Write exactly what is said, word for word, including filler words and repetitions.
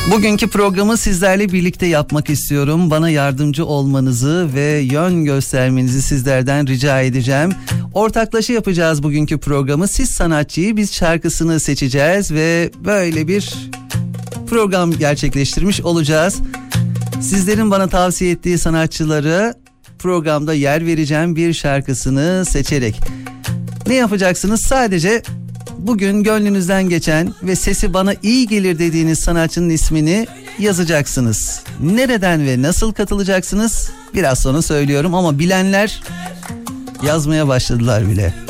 Bugünkü programı sizlerle birlikte yapmak istiyorum. Bana yardımcı olmanızı ve yön göstermenizi sizlerden rica edeceğim. Ortaklaşa yapacağız bugünkü programı. Siz sanatçıyı, biz şarkısını seçeceğiz ve böyle bir program gerçekleştirmiş olacağız. Sizlerin bana tavsiye ettiği sanatçıları programda yer vereceğim, bir şarkısını seçerek. Ne yapacaksınız? Sadece bugün gönlünüzden geçen ve sesi bana iyi gelir dediğiniz sanatçının ismini yazacaksınız. Nereden ve nasıl katılacaksınız? Biraz sonra söylüyorum ama bilenler yazmaya başladılar bile.